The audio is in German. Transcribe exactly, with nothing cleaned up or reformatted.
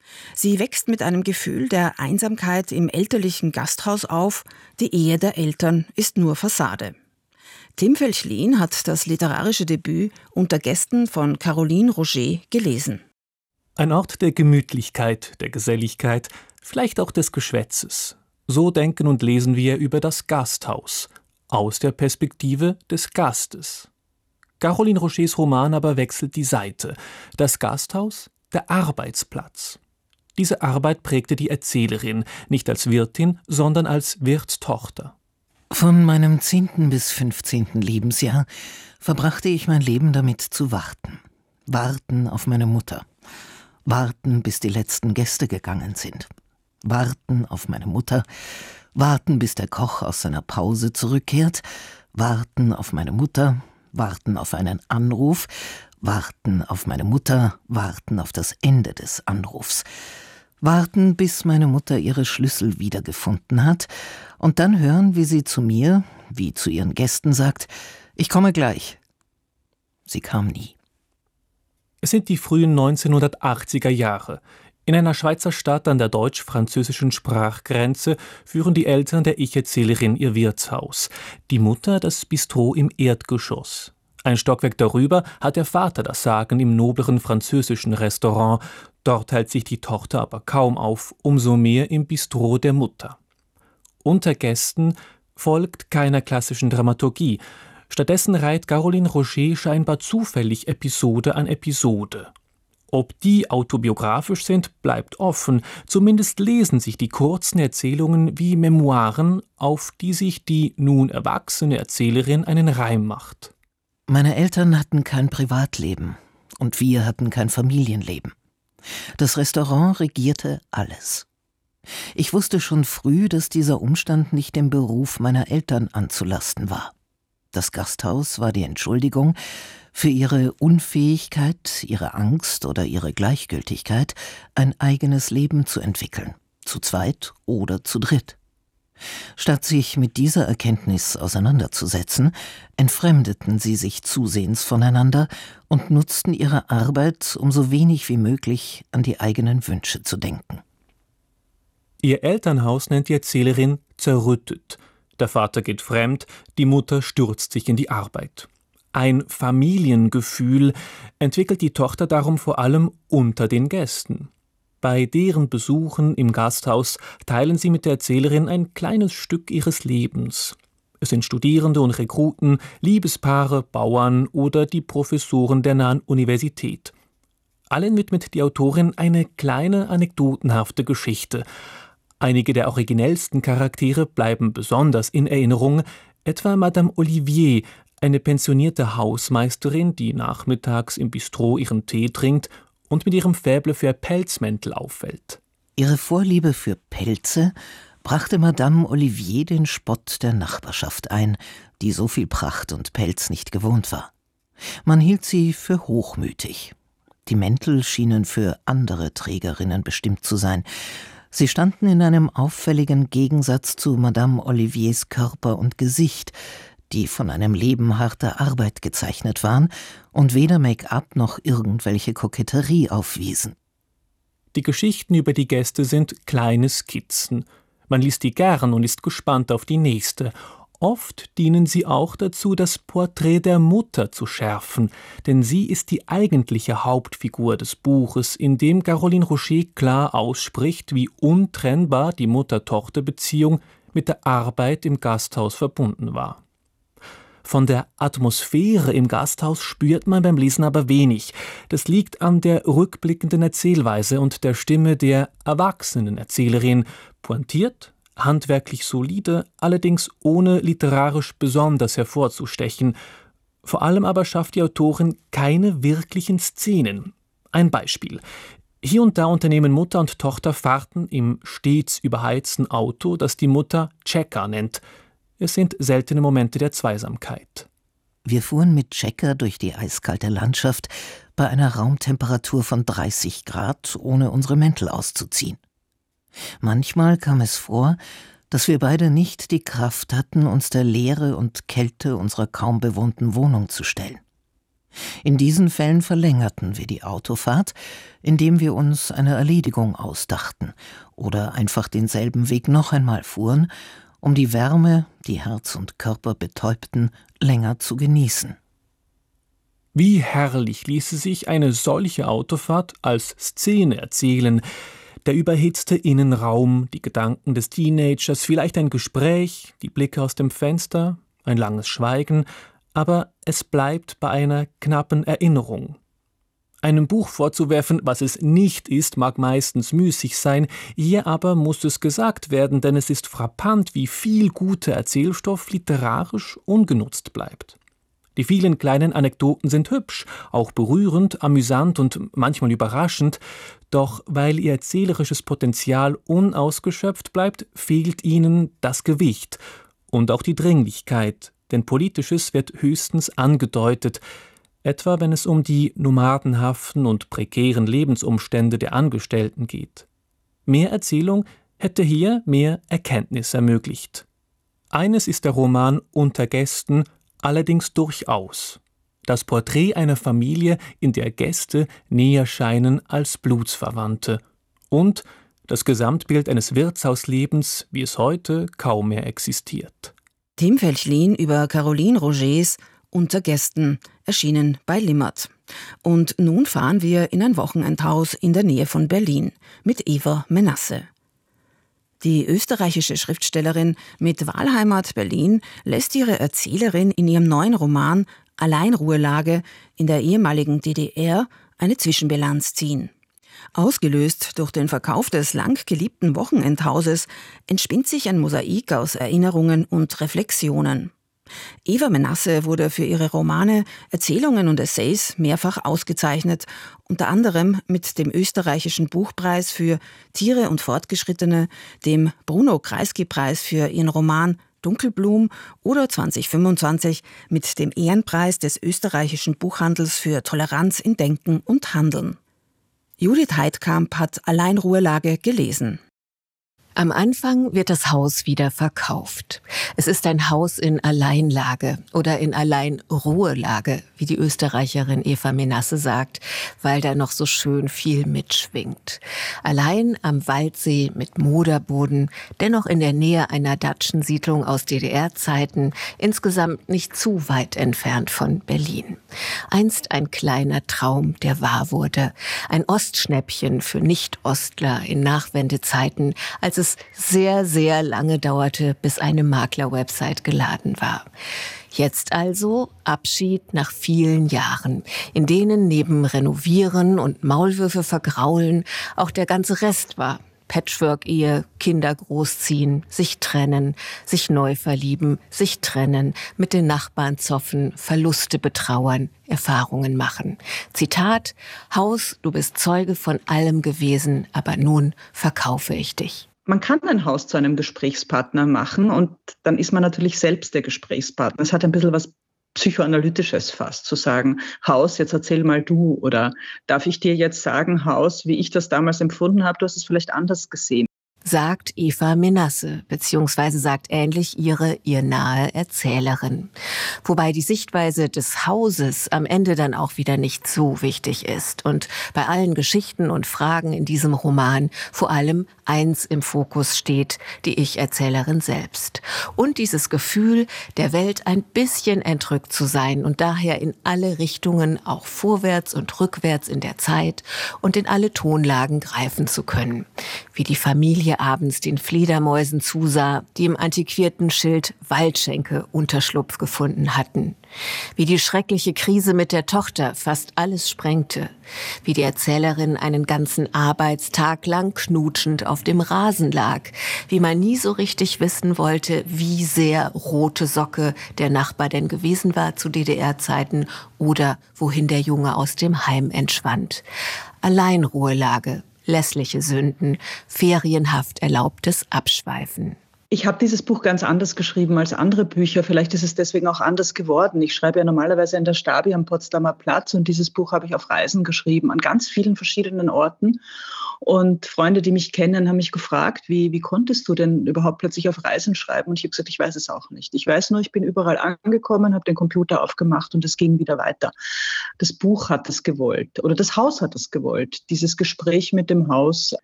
Sie wächst mit einem Gefühl der Einsamkeit im elterlichen Gasthaus auf. Die Ehe der Eltern ist nur Fassade. Tim Felchlin hat das literarische Debüt unter Gästen von Caroline Roger gelesen. Ein Ort der Gemütlichkeit, der Geselligkeit, vielleicht auch des Geschwätzes. So denken und lesen wir über das Gasthaus, aus der Perspektive des Gastes. Caroline Rogers Roman aber wechselt die Seite. Das Gasthaus, der Arbeitsplatz. Diese Arbeit prägte die Erzählerin, nicht als Wirtin, sondern als Wirtstochter. Von meinem zehnten bis fünfzehnten Lebensjahr verbrachte ich mein Leben damit zu warten. Warten auf meine Mutter. Warten, bis die letzten Gäste gegangen sind. Warten auf meine Mutter. Warten, bis der Koch aus seiner Pause zurückkehrt. Warten auf meine Mutter. Warten auf einen Anruf. Warten auf meine Mutter. Warten auf das Ende des Anrufs. Warten, bis meine Mutter ihre Schlüssel wiedergefunden hat und dann hören, wie sie zu mir, wie zu ihren Gästen sagt, ich komme gleich. Sie kam nie. Es sind die frühen neunzehnhundertachtziger Jahre. In einer Schweizer Stadt an der deutsch-französischen Sprachgrenze führen die Eltern der Ich-Erzählerin ihr Wirtshaus, die Mutter das Bistro im Erdgeschoss. Ein Stockwerk darüber hat der Vater das Sagen im nobleren französischen Restaurant. Dort hält sich die Tochter aber kaum auf, umso mehr im Bistro der Mutter. Unter Gästen folgt keiner klassischen Dramaturgie. Stattdessen reiht Caroline Roger scheinbar zufällig Episode an Episode. Ob die autobiografisch sind, bleibt offen. Zumindest lesen sich die kurzen Erzählungen wie Memoiren, auf die sich die nun erwachsene Erzählerin einen Reim macht. Meine Eltern hatten kein Privatleben und wir hatten kein Familienleben. Das Restaurant regierte alles. Ich wusste schon früh, dass dieser Umstand nicht dem Beruf meiner Eltern anzulasten war. Das Gasthaus war die Entschuldigung für ihre Unfähigkeit, ihre Angst oder ihre Gleichgültigkeit, ein eigenes Leben zu entwickeln, zu zweit oder zu dritt. Statt sich mit dieser Erkenntnis auseinanderzusetzen, entfremdeten sie sich zusehends voneinander und nutzten ihre Arbeit, um so wenig wie möglich an die eigenen Wünsche zu denken. Ihr Elternhaus nennt die Erzählerin zerrüttet. Der Vater geht fremd, die Mutter stürzt sich in die Arbeit. Ein Familiengefühl entwickelt die Tochter darum vor allem unter den Gästen. Bei deren Besuchen im Gasthaus teilen sie mit der Erzählerin ein kleines Stück ihres Lebens. Es sind Studierende und Rekruten, Liebespaare, Bauern oder die Professoren der nahen Universität. Allen widmet die Autorin eine kleine anekdotenhafte Geschichte. Einige der originellsten Charaktere bleiben besonders in Erinnerung, etwa Madame Olivier, eine pensionierte Hausmeisterin, die nachmittags im Bistro ihren Tee trinkt und mit ihrem Faible für Pelzmäntel auffällt. Ihre Vorliebe für Pelze brachte Madame Olivier den Spott der Nachbarschaft ein, die so viel Pracht und Pelz nicht gewohnt war. Man hielt sie für hochmütig. Die Mäntel schienen für andere Trägerinnen bestimmt zu sein. Sie standen in einem auffälligen Gegensatz zu Madame Oliviers Körper und Gesicht, die von einem Leben harter Arbeit gezeichnet waren und weder Make-up noch irgendwelche Koketterie aufwiesen. Die Geschichten über die Gäste sind kleine Skizzen. Man liest die gern und ist gespannt auf die nächste. Oft dienen sie auch dazu, das Porträt der Mutter zu schärfen, denn sie ist die eigentliche Hauptfigur des Buches, in dem Caroline Roger klar ausspricht, wie untrennbar die Mutter-Tochter-Beziehung mit der Arbeit im Gasthaus verbunden war. Von der Atmosphäre im Gasthaus spürt man beim Lesen aber wenig. Das liegt an der rückblickenden Erzählweise und der Stimme der erwachsenen Erzählerin, pointiert, handwerklich solide, allerdings ohne literarisch besonders hervorzustechen. Vor allem aber schafft die Autorin keine wirklichen Szenen. Ein Beispiel. Hier und da unternehmen Mutter und Tochter Fahrten im stets überheizten Auto, das die Mutter Checker nennt. Es sind seltene Momente der Zweisamkeit. Wir fuhren mit Checker durch die eiskalte Landschaft bei einer Raumtemperatur von dreißig Grad, ohne unsere Mäntel auszuziehen. Manchmal kam es vor, dass wir beide nicht die Kraft hatten, uns der Leere und Kälte unserer kaum bewohnten Wohnung zu stellen. In diesen Fällen verlängerten wir die Autofahrt, indem wir uns eine Erledigung ausdachten oder einfach denselben Weg noch einmal fuhren, um die Wärme, die Herz und Körper betäubten, länger zu genießen. Wie herrlich ließe sich eine solche Autofahrt als Szene erzählen. Der überhitzte Innenraum, die Gedanken des Teenagers, vielleicht ein Gespräch, die Blicke aus dem Fenster, ein langes Schweigen, aber es bleibt bei einer knappen Erinnerung. Einem Buch vorzuwerfen, was es nicht ist, mag meistens müßig sein, hier aber muss es gesagt werden, denn es ist frappant, wie viel guter Erzählstoff literarisch ungenutzt bleibt. Die vielen kleinen Anekdoten sind hübsch, auch berührend, amüsant und manchmal überraschend, doch weil ihr erzählerisches Potenzial unausgeschöpft bleibt, fehlt ihnen das Gewicht und auch die Dringlichkeit, denn Politisches wird höchstens angedeutet, etwa wenn es um die nomadenhaften und prekären Lebensumstände der Angestellten geht. Mehr Erzählung hätte hier mehr Erkenntnis ermöglicht. Eines ist der Roman Unter Gästen allerdings durchaus: das Porträt einer Familie, in der Gäste näher scheinen als Blutsverwandte, und das Gesamtbild eines Wirtshauslebens, wie es heute kaum mehr existiert. Tim Felchlin über Caroline Rogers Unter Gästen, erschienen bei Limmert. Und nun fahren wir in ein Wochenendhaus in der Nähe von Berlin mit Eva Menasse. Die österreichische Schriftstellerin mit Wahlheimat Berlin lässt ihre Erzählerin in ihrem neuen Roman Alleinruhelage in der ehemaligen D D R eine Zwischenbilanz ziehen. Ausgelöst durch den Verkauf des lang geliebten Wochenendhauses entspinnt sich ein Mosaik aus Erinnerungen und Reflexionen. Eva Menasse wurde für ihre Romane, Erzählungen und Essays mehrfach ausgezeichnet, unter anderem mit dem österreichischen Buchpreis für Tiere und Fortgeschrittene, dem Bruno-Kreisky-Preis für ihren Roman Dunkelblum oder zwanzig fünfundzwanzig mit dem Ehrenpreis des österreichischen Buchhandels für Toleranz in Denken und Handeln. Judith Heidkamp hat Alleinruhelage gelesen. Am Anfang wird das Haus wieder verkauft. Es ist ein Haus in Alleinlage oder in Alleinruhelage, wie die Österreicherin Eva Menasse sagt, weil da noch so schön viel mitschwingt. Allein am Waldsee mit Moderboden, dennoch in der Nähe einer Datschensiedlung aus D D R-Zeiten, insgesamt nicht zu weit entfernt von Berlin. Einst ein kleiner Traum, der wahr wurde. Ein Ostschnäppchen für Nicht-Ostler in Nachwendezeiten, als es sehr, sehr lange dauerte, bis eine Makler-Website geladen war. Jetzt also Abschied nach vielen Jahren, in denen neben Renovieren und Maulwürfe vergraulen auch der ganze Rest war. Patchwork-Ehe, Kinder großziehen, sich trennen, sich neu verlieben, sich trennen, mit den Nachbarn zoffen, Verluste betrauern, Erfahrungen machen. Zitat: Haus, du bist Zeuge von allem gewesen, aber nun verkaufe ich dich. Man kann ein Haus zu einem Gesprächspartner machen und dann ist man natürlich selbst der Gesprächspartner. Es hat ein bisschen was Psychoanalytisches fast, zu sagen, Haus, jetzt erzähl mal du, oder darf ich dir jetzt sagen, Haus, wie ich das damals empfunden habe, du hast es vielleicht anders gesehen. Sagt Eva Menasse, beziehungsweise sagt ähnlich ihre ihr nahe Erzählerin. Wobei die Sichtweise des Hauses am Ende dann auch wieder nicht so wichtig ist und bei allen Geschichten und Fragen in diesem Roman vor allem eins im Fokus steht, die Ich-Erzählerin selbst. Und dieses Gefühl, der Welt ein bisschen entrückt zu sein und daher in alle Richtungen, auch vorwärts und rückwärts in der Zeit und in alle Tonlagen greifen zu können. Wie die Familie abends den Fledermäusen zusah, die im antiquierten Schild Waldschenke Unterschlupf gefunden hatten. Wie die schreckliche Krise mit der Tochter fast alles sprengte. Wie die Erzählerin einen ganzen Arbeitstag lang knutschend auf dem Rasen lag. Wie man nie so richtig wissen wollte, wie sehr rote Socke der Nachbar denn gewesen war zu D D R-Zeiten oder wohin der Junge aus dem Heim entschwand. Alleinruhelage, lässliche Sünden, ferienhaft erlaubtes Abschweifen. Ich habe dieses Buch ganz anders geschrieben als andere Bücher. Vielleicht ist es deswegen auch anders geworden. Ich schreibe ja normalerweise in der Stabi am Potsdamer Platz und dieses Buch habe ich auf Reisen geschrieben, an ganz vielen verschiedenen Orten. Und Freunde, die mich kennen, haben mich gefragt, wie, wie konntest du denn überhaupt plötzlich auf Reisen schreiben? Und ich habe gesagt, ich weiß es auch nicht. Ich weiß nur, ich bin überall angekommen, habe den Computer aufgemacht und es ging wieder weiter. Das Buch hat es gewollt oder das Haus hat es gewollt. Dieses Gespräch mit dem Haus